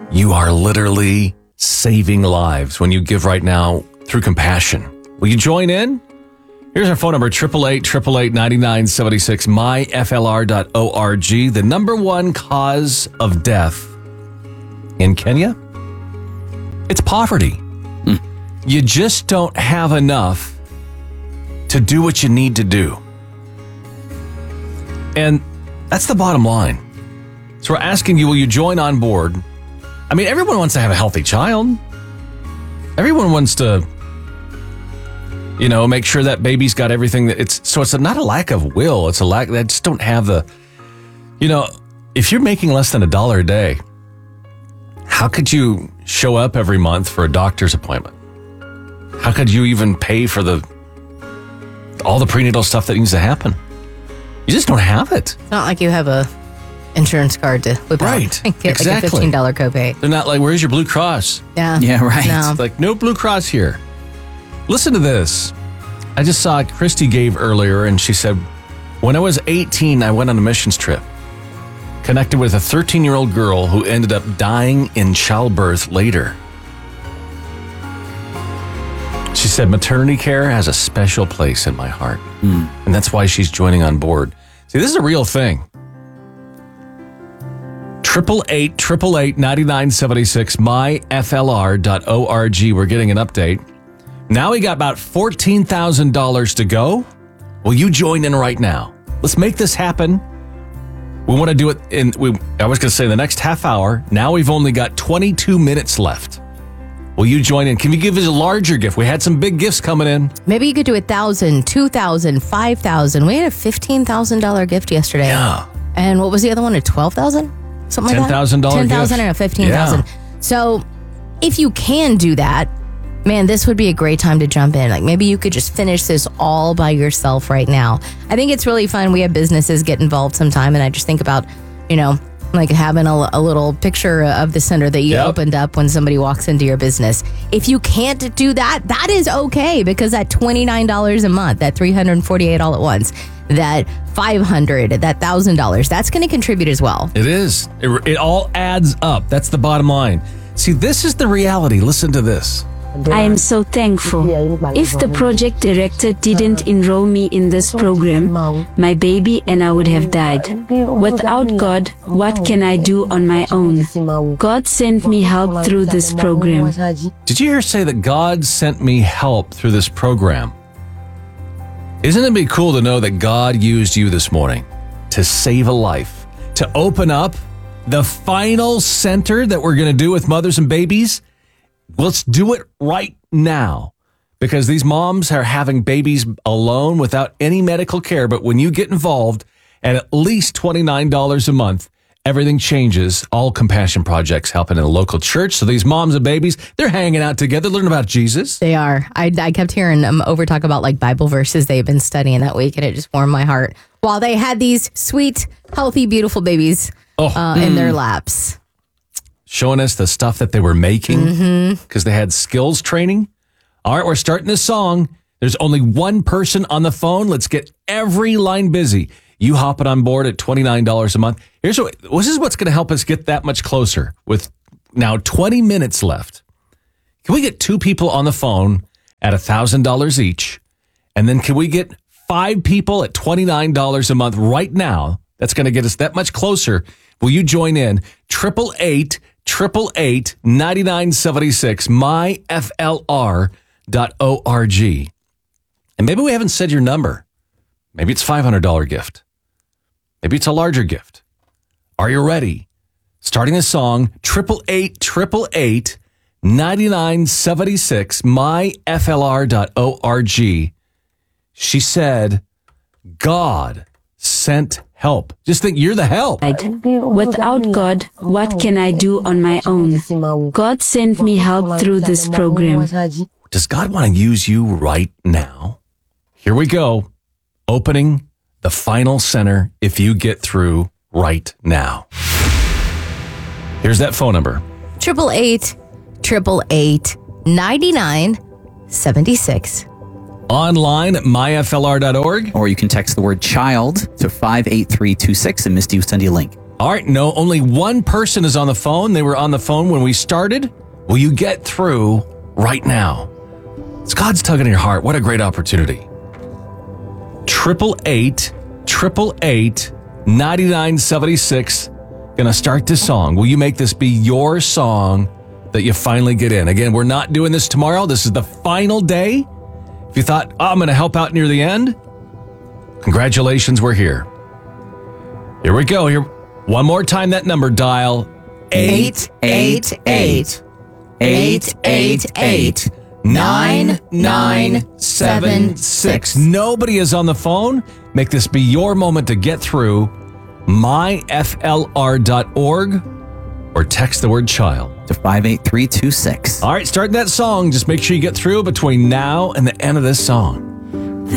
You are literally saving lives when you give right now through compassion. Will you join in? Here's our phone number, 888-888-9976, myflr.org. The number one cause of death in Kenya, it's poverty. You just don't have enough to do what you need to do. And that's the bottom line. So we're asking you, will you join on board? I mean, everyone wants to have a healthy child. Everyone wants to, make sure that baby's got everything that it's not a lack of will. It's a lack that just don't have the, if you're making less than $1 a day, how could you show up every month for a doctor's appointment? How could you even pay for all the prenatal stuff that needs to happen? You just don't have it. It's not like you have a insurance card to whip out and get exactly. like a $15 copay. They're not like, where's your Blue Cross? Yeah, right. No. It's like, no Blue Cross here. Listen to this. I just saw Christy gave earlier, and she said, when I was 18, I went on a missions trip. Connected with a 13-year-old girl who ended up dying in childbirth later. She said, maternity care has a special place in my heart. And that's why she's joining on board. See, this is a real thing. 888-888-9976, myflr.org. We're getting an update. Now we got about $14,000 to go. Will you join in right now? Let's make this happen. We want to do it I was going to say the next half hour. Now we've only got 22 minutes left. Will you join in? Can you give us a larger gift? We had some big gifts coming in. Maybe you could do $1,000, $2,000, $5,000. We had a $15,000 gift yesterday. Yeah. And what was the other one? A $12,000? Something like that? $10,000 $10,000 gift. and a $15,000. Yeah. So if you can do that, man, this would be a great time to jump in. Like maybe you could just finish this all by yourself right now. I think it's really fun. We have businesses get involved sometime, and I just think about, like having a little picture of the center that you opened up when somebody walks into your business. If you can't do that, that is okay, because that $29 a month, that $348 all at once, that $500, that $1,000, that's going to contribute as well. It is. It all adds up. That's the bottom line. See, this is the reality. Listen to this. I am so thankful. If the project director didn't enroll me in this program, my baby and I would have died. Without God, what can I do on my own? God sent me help through this program. Did you hear say that God sent me help through this program? Isn't it be cool to know that God used you this morning to save a life, to open up the final center that we're going to do with mothers and babies? Let's do it right now, because these moms are having babies alone without any medical care. But when you get involved at least $29 a month, everything changes. All Compassion Projects helping in a local church. So these moms and babies, they're hanging out together, learning about Jesus. They are. I kept hearing them over talk about like Bible verses they've been studying that week, and it just warmed my heart while they had these sweet, healthy, beautiful babies in their laps. Showing us the stuff that they were making because they had skills training. All right, we're starting this song. There's only one person on the phone. Let's get every line busy. You hopping on board at $29 a month. This is what's going to help us get that much closer with now 20 minutes left. Can we get 2 people on the phone at $1,000 each? And then can we get 5 people at $29 a month right now? That's going to get us that much closer. Will you join in? 888-888-9976, myflr.org. And maybe we haven't said your number. Maybe it's $500 gift. Maybe it's a larger gift. Are you ready? Starting a song, 888-888-9976, myflr.org. She said, God sent help. Just think you're the help. Without God, what can I do on my own? God sent me help through this program. Does God want to use you right now? Here we go. Opening the final center if you get through right now. Here's that phone number. 888-888-9976. Online at myflr.org. Or you can text the word child to 58326 and Misty will send you a link. All right, no, only one person is on the phone. They were on the phone when we started. Will you get through right now? It's God's tugging at your heart. What a great opportunity. 888-888-9976. Gonna start this song. Will you make this be your song that you finally get in? Again, we're not doing this tomorrow. This is the final day. If you thought, I'm going to help out near the end, congratulations, we're here. Here we go. Here, one more time, that number, dial 888-888-9976. Nobody is on the phone. Make this be your moment to get through. myflr.org or text the word child to 58326. All right, starting that song. Just make sure you get through between now and the end of this song.